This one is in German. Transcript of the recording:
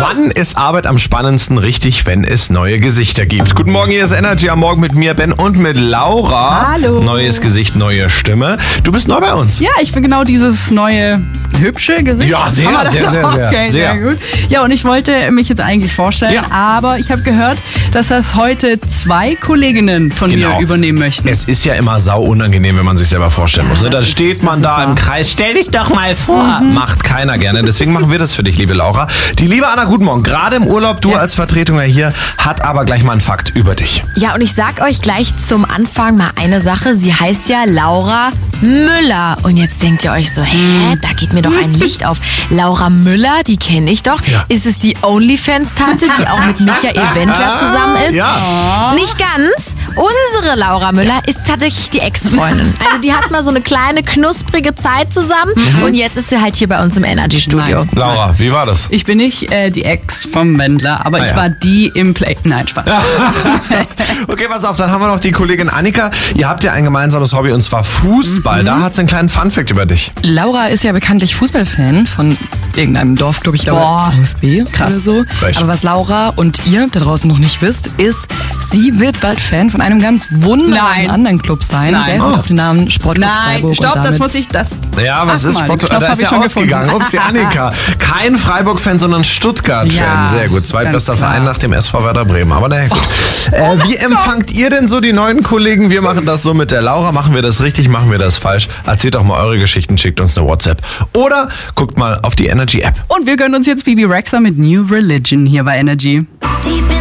Wann ist Arbeit am spannendsten? Richtig, wenn es neue Gesichter gibt. Guten Morgen, hier ist Energy am Morgen mit mir, Ben, und mit Laura. Hallo. Neues Gesicht, neue Stimme. Du bist neu bei uns. Ja, ich bin genau dieses neue, hübsche Gesicht. Ja, sehr, Kann man das sehr, sehr, auch? sehr, Okay, sehr. sehr gut. Ja, und ich wollte mich jetzt eigentlich vorstellen, Ja. aber ich habe gehört, dass das heute 2 Kolleginnen von Genau. mir übernehmen möchten. Es ist ja immer sau unangenehm, wenn man sich selber vorstellen muss. Ne? Da das steht ist- man das da ist im wahr. Kreis. Stell dich doch mal vor. Macht keiner gerne. Deswegen machen wir das für dich, liebe Laura. Die liebe Anna, guten Morgen. Gerade im Urlaub, du als Vertretung hier, hat aber gleich mal einen Fakt über dich. Ja, und ich sag euch gleich zum Anfang mal eine Sache. Sie heißt ja Laura Müller. Und jetzt denkt ihr euch so, da geht mir doch ein Licht auf. Laura Müller, die kenne ich doch. Ja. Ist es die OnlyFans-Tante, die auch mit Michael Wendler zusammen ist? Ja. Nicht ganz. Unsere Laura Müller ist tatsächlich die Ex-Freundin. Also die hat mal so eine kleine, knusprige Zeit zusammen. Und jetzt ist sie halt hier bei uns im Energy-Studio. Nein. Laura, wie war das? Ich bin nicht die Ex vom Wendler, aber ich ja. war die im Play. Nein, Spaß. Okay, pass auf, dann haben wir noch die Kollegin Annika. Ihr habt ja ein gemeinsames Hobby und zwar Fußball. Da hat sie einen kleinen Funfact über dich. Laura ist ja bekanntlich Fußballfan von irgendeinem Dorfclub, ich glaube Boah. VfB Krass. oder so. Frech. Aber was Laura und ihr da draußen noch nicht wisst, ist, sie wird bald Fan von einem ganz wunderbaren Nein. anderen Club sein. Nein. Der hört auf den Namen Sportclub Nein, Freiburg. stopp, und das damit muss ich, das... Ja, was Ach ist mal, Sport? den Knopf Da hab ist ich ja schon ausgegangen. gefunden. Ups, die Annika. Kein Freiburg-Fan, sondern Stuttgart-Fan. Ja, Sehr gut. Zweitbester ganz klar. Verein nach dem SV Werder Bremen. Aber naja, gut. Wie empfangt ihr denn so die neuen Kollegen? Wir machen das so mit der Laura. Machen wir das richtig? Machen wir das falsch? Erzählt doch mal eure Geschichten. Schickt uns eine WhatsApp. Oder guckt mal auf die Energy-App. Und wir gönnen uns jetzt Bibi Rexha mit New Religion hier bei Energy.